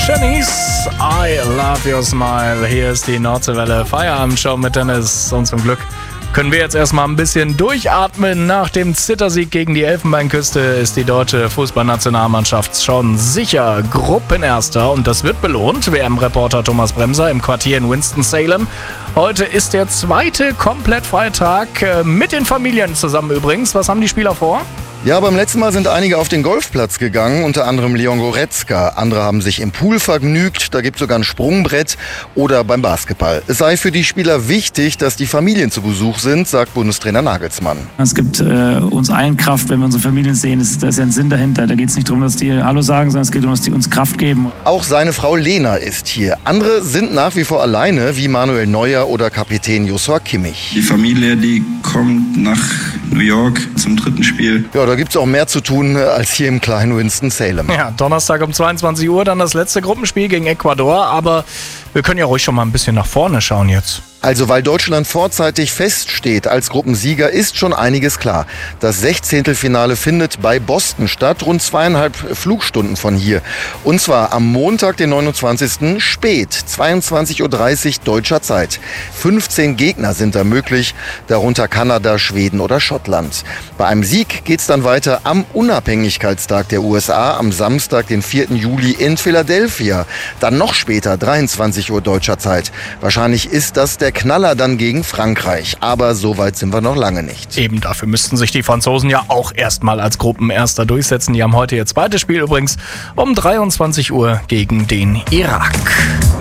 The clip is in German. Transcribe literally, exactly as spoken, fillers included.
Shanice, I love your smile. Hier ist die Nordseewelle Feierabendshow mit Dennis. Und zum Glück können wir jetzt erstmal ein bisschen durchatmen. Nach dem Zittersieg gegen die Elfenbeinküste ist die deutsche Fußballnationalmannschaft schon sicher Gruppenerster. Und das wird belohnt. W M-Reporter Thomas Bremser im Quartier in Winston-Salem. Heute ist der zweite komplett freie Tag mit den Familien zusammen übrigens. Was haben die Spieler vor? Ja, beim letzten Mal sind einige auf den Golfplatz gegangen, unter anderem Leon Goretzka. Andere haben sich im Pool vergnügt, da gibt es sogar ein Sprungbrett oder beim Basketball. Es sei für die Spieler wichtig, dass die Familien zu Besuch sind, sagt Bundestrainer Nagelsmann. Es gibt äh, uns allen Kraft, wenn wir unsere Familien sehen. Das, da ist ja ein Sinn dahinter. Da geht es nicht darum, dass die Hallo sagen, sondern es geht darum, dass die uns Kraft geben. Auch seine Frau Lena ist hier. Andere sind nach wie vor alleine, wie Manuel Neuer oder Kapitän Joshua Kimmich. Die Familie, die kommt nach New York zum dritten Spiel. Ja, da gibt es auch mehr zu tun als hier im kleinen Winston-Salem. Ja, Donnerstag um zweiundzwanzig Uhr dann das letzte Gruppenspiel gegen Ecuador. Aber wir können ja ruhig schon mal ein bisschen nach vorne schauen jetzt. Also weil Deutschland vorzeitig feststeht als Gruppensieger, ist schon einiges klar. Das Sechzehntelfinale findet bei Boston statt, rund zweieinhalb Flugstunden von hier. Und zwar am Montag, den neunundzwanzigsten spät, zweiundzwanzig Uhr dreißig deutscher Zeit. fünfzehn Gegner sind da möglich, darunter Kanada, Schweden oder Schottland. Bei einem Sieg geht's dann weiter am Unabhängigkeitstag der U S A am Samstag, den vierten Juli in Philadelphia. Dann noch später, dreiundzwanzig Uhr deutscher Zeit. Wahrscheinlich ist das der Knaller dann gegen Frankreich. Aber so weit sind wir noch lange nicht. Eben dafür müssten sich die Franzosen ja auch erstmal als Gruppenerster durchsetzen. Die haben heute ihr zweites Spiel übrigens um dreiundzwanzig Uhr gegen den Irak.